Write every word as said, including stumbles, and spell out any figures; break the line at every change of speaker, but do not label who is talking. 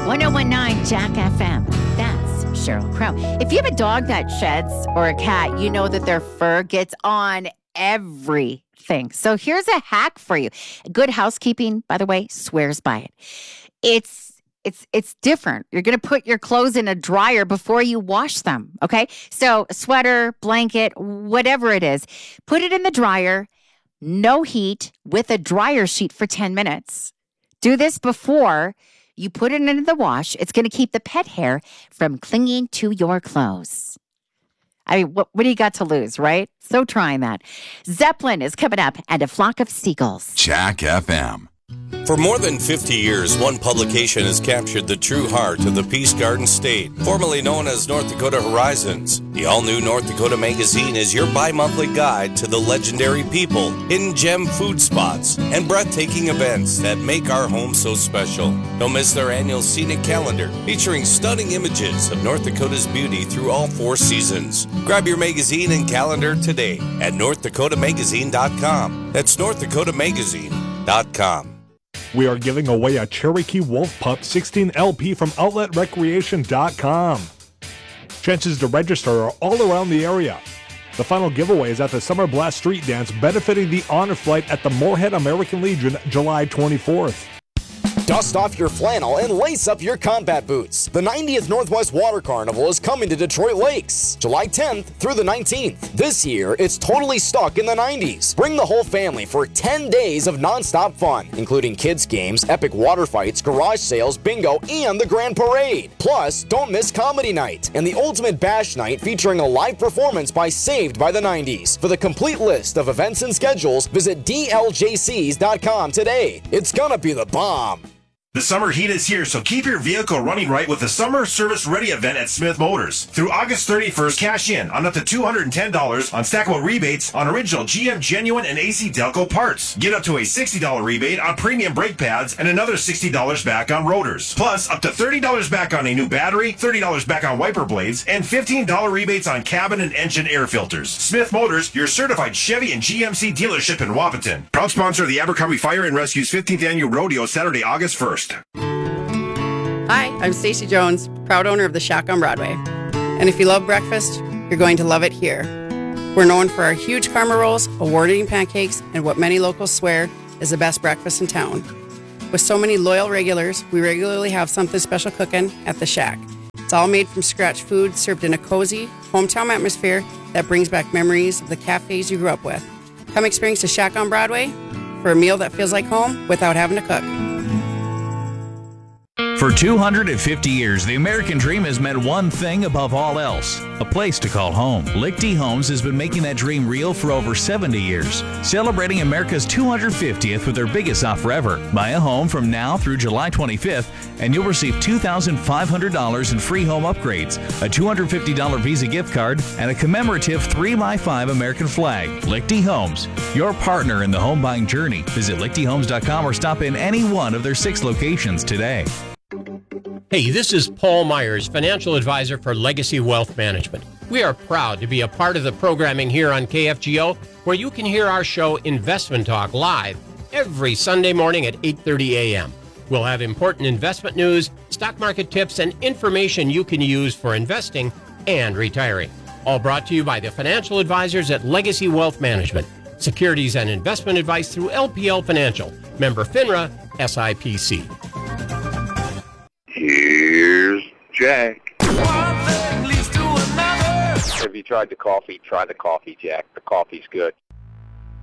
one oh one nine Jack F M. That's Sheryl Crow. If you have a dog that sheds or a cat, you know that their fur gets on everything. So here's a hack for you. Good Housekeeping, by the way, swears by it. It's It's it's different. You're going to put your clothes in a dryer before you wash them, okay? So a sweater, blanket, whatever it is, put it in the dryer, no heat, with a dryer sheet for ten minutes. Do this before you put it into the wash. It's going to keep the pet hair from clinging to your clothes. I mean, what, what do you got to lose, right? So trying that. Zeppelin is coming up and a flock of seagulls.
Jack F M.
For more than fifty years, one publication has captured the true heart of the Peace Garden State, formerly known as North Dakota Horizons. The all-new North Dakota Magazine is your bi-monthly guide to the legendary people, hidden gem food spots, and breathtaking events that make our home so special. Don't miss their annual scenic calendar, featuring stunning images of North Dakota's beauty through all four seasons. Grab your magazine and calendar today at north dakota magazine dot com. That's north dakota magazine dot com.
We are giving away a Cherokee Wolf Pup sixteen L P from outlet recreation dot com. Chances to register are all around the area. The final giveaway is at the Summer Blast Street Dance benefiting the Honor Flight at the Moorhead American Legion July twenty-fourth.
Dust off your flannel and lace up your combat boots. The ninetieth Northwest Water Carnival is coming to Detroit Lakes, July tenth through the nineteenth. This year, it's totally stuck in the nineties. Bring the whole family for ten days of nonstop fun, including kids' games, epic water fights, garage sales, bingo, and the grand parade. Plus, don't miss comedy night and the ultimate bash night featuring a live performance by Saved by the nineties. For the complete list of events and schedules, visit D L J Cs dot com today. It's gonna be the bomb.
The summer heat is here, so keep your vehicle running right with the Summer Service Ready event at Smith Motors. Through August thirty-first, cash in on up to two hundred ten dollars on stackable rebates on original G M Genuine and A C Delco parts. Get up to a sixty dollars rebate on premium brake pads and another sixty dollars back on rotors. Plus, up to thirty dollars back on a new battery, thirty dollars back on wiper blades, and fifteen dollars rebates on cabin and engine air filters. Smith Motors, your certified Chevy and G M C dealership in Wapaton. Proud sponsor of the Abercrombie Fire and Rescue's fifteenth Annual Rodeo, Saturday, August first.
Hi, I'm Stacey Jones, proud owner of the Shack on Broadway. And if you love breakfast, you're going to love it here. We're known for our huge karma rolls, award-winning pancakes, and what many locals swear is the best breakfast in town. With so many loyal regulars, we regularly have something special cooking at the Shack. It's all made from scratch food served in a cozy, hometown atmosphere that brings back memories of the cafes you grew up with. Come experience the Shack on Broadway for a meal that feels like home without having to cook.
For two hundred fifty years, the American dream has meant one thing above all else, a place to call home. Lichty Homes has been making that dream real for over seventy years, celebrating America's two hundred fiftieth with their biggest offer ever. Buy a home from now through July twenty-fifth, and you'll receive two thousand five hundred dollars in free home upgrades, a two hundred fifty dollars Visa gift card, and a commemorative three by five American flag. Lichty Homes, your partner in the home buying journey. Visit lichty homes dot com or stop in any one of their six locations today.
Hey, this is Paul Myers, financial advisor for Legacy Wealth Management. We are proud to be a part of the programming here on K F G O, where you can hear our show Investment Talk live every Sunday morning at eight thirty a.m. We'll have important investment news, stock market tips, and information you can use for investing and retiring. All brought to you by the financial advisors at Legacy Wealth Management. Securities and investment advice through L P L Financial. Member FINRA, S I P C.
Here's Jack. Have you tried the coffee? Try the coffee, Jack. The coffee's good.